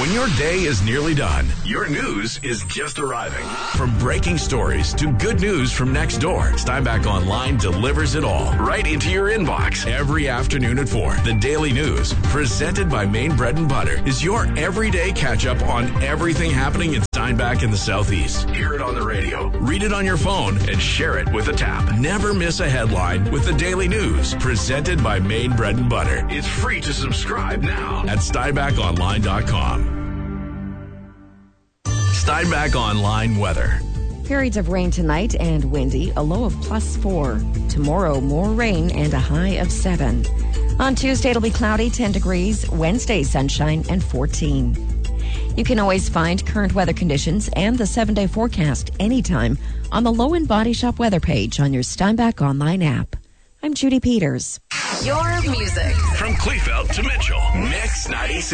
When your day is nearly done, your news is just arriving. From breaking stories to good news from next door, Steinbach Online delivers it all right into your inbox every afternoon at 4. The Daily News, presented by Maine Bread and Butter, is your everyday catch-up on everything happening in Steinbach in the Southeast. Hear it on the radio, read it on your phone, and share it with a tap. Never miss a headline with the Daily News, presented by Maine Bread and Butter. It's free to subscribe now at SteinbachOnline.com. Steinbach Online weather. Periods of rain tonight and windy, a low of +4. Tomorrow, more rain and a high of 7. On Tuesday, it'll be cloudy, 10 degrees. Wednesday, sunshine and 14. You can always find current weather conditions and the 7-day forecast anytime on the Low and Body Shop weather page on your Steinbach Online app. I'm Judy Peters. Your music. From Kleefeld to Mitchell, Mix 96.